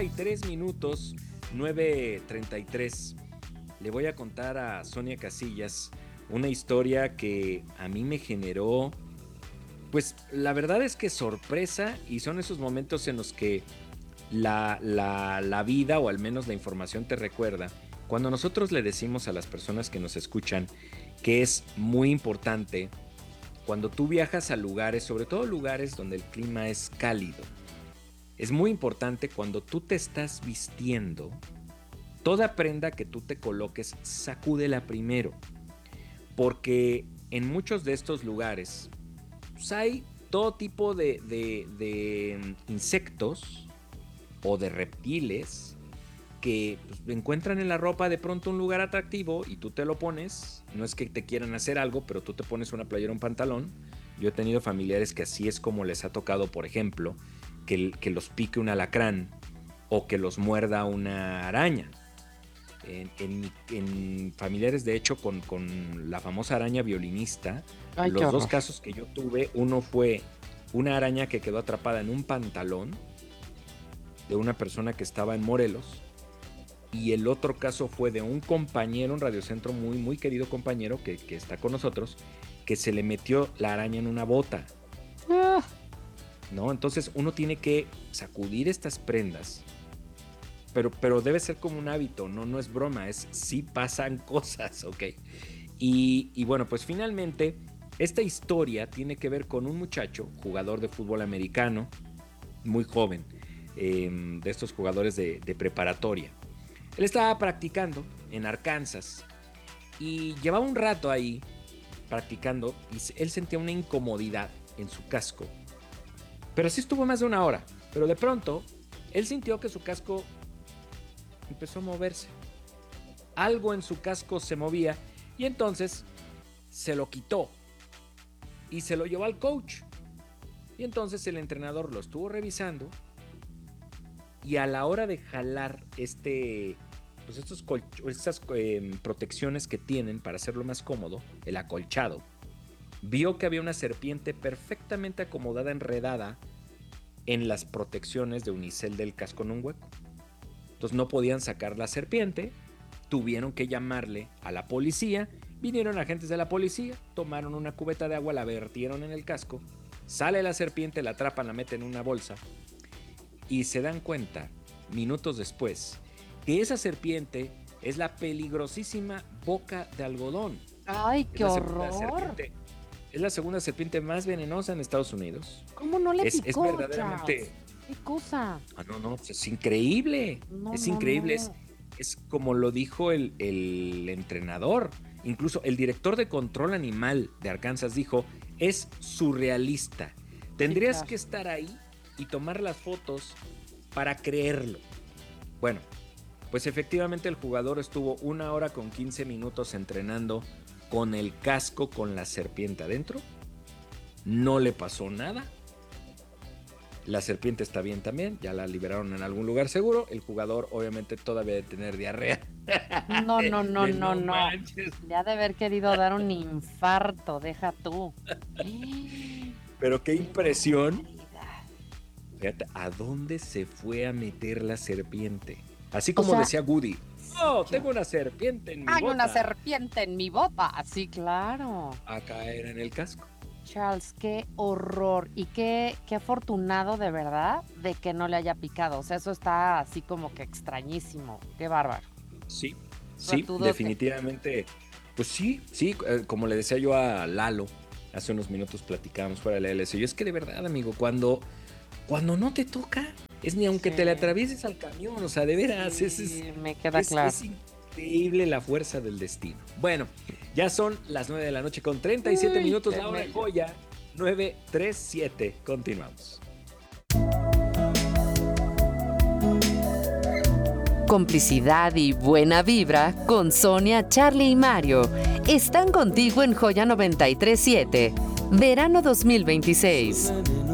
3 minutos, 9:33. Le voy a contar a Sonia Casillas una historia que a mí me generó, pues la verdad es que sorpresa, y son esos momentos en los que la vida, o al menos la información, te recuerda. Cuando nosotros le decimos a las personas que nos escuchan que es muy importante cuando tú viajas a lugares, sobre todo lugares donde el clima es cálido, es muy importante cuando tú te estás vistiendo, toda prenda que tú te coloques, sacúdela primero, porque en muchos de estos lugares pues hay todo tipo de insectos o de reptiles que pues, encuentran en la ropa de pronto un lugar atractivo y tú te lo pones. No es que te quieran hacer algo, pero tú te pones una playera, un pantalón. Yo he tenido familiares que así es como les ha tocado, por ejemplo, que los pique un alacrán o que los muerda una araña. En familiares, de hecho, con la famosa araña violinista, Ay, qué los dos horror. casos que yo tuve, uno fue una araña que quedó atrapada en un pantalón de una persona que estaba en Morelos, y el otro caso fue de un compañero, un radiocentro muy, muy querido compañero que está con nosotros, que se le metió la araña en una bota, Ah, ¿no? Entonces uno tiene que sacudir estas prendas, pero debe ser como un hábito, no es broma, es sí pasan cosas, ¿ok? Y bueno, pues finalmente esta historia tiene que ver con un muchacho, jugador de fútbol americano, muy joven, de estos jugadores de preparatoria. Él estaba practicando en Arkansas y llevaba un rato ahí practicando y él sentía una incomodidad en su casco. Pero así estuvo más de una hora. Pero de pronto, él sintió que su casco empezó a moverse. Algo en su casco se movía y entonces se lo quitó y se lo llevó al coach. Y entonces el entrenador lo estuvo revisando y a la hora de jalar pues estas protecciones que tienen para hacerlo más cómodo, el acolchado, vio que había una serpiente perfectamente acomodada, enredada en las protecciones de unicel del casco en un hueco. Entonces no podían sacar la serpiente, tuvieron que llamarle a la policía, vinieron agentes de la policía, tomaron una cubeta de agua, la vertieron en el casco, sale la serpiente, la atrapan, la meten en una bolsa y se dan cuenta, minutos después, que esa serpiente es la peligrosísima boca de algodón. ay, Es qué la segunda horror. serpiente, es la segunda serpiente más venenosa en Estados Unidos. ¿Cómo no le Es picó, Charles? verdaderamente... ¿Qué cosa? No, es increíble. No, Es no, increíble. no. Es como lo dijo el entrenador. Incluso el director de control animal de Arkansas dijo, es surrealista. Sí, Tendrías claro. que estar ahí y tomar las fotos para creerlo. Bueno, pues efectivamente el jugador estuvo 1 hora con 15 minutos entrenando con el casco con la serpiente adentro. No le pasó nada. La serpiente está bien también, ya la liberaron en algún lugar seguro. El jugador obviamente todavía debe tener diarrea. No, no, no, De no, no no. manches. Le ha de haber querido dar un infarto, deja tú. Pero qué ¡Qué impresión. barbaridad! Fíjate, ¿a dónde se fue a meter la serpiente? Así O como sea, decía Woody. Oh, yo- tengo una serpiente en mi hay una bota. serpiente en mi bota. Sí, claro. A caer en el casco. Charles, qué horror y qué afortunado de verdad de que no le haya picado. O sea, eso está así como que extrañísimo. Qué bárbaro. Sí, sí, Suertudote. definitivamente. Pues sí, sí, como le decía yo a Lalo, hace unos minutos platicábamos fuera de la LS. Yo es que de verdad, amigo, cuando no te toca, es ni aunque te le Sí, atravieses al camión, o sea, de veras, sí, me queda claro. es increíble la fuerza del destino. Bueno, ya son las 9 de la noche con 37 Uy, minutos, qué la hora de mello. joya, 9:37. Continuamos. Complicidad y buena vibra con Sonia, Charlie y Mario. Están contigo en Joya 937. Verano 2026.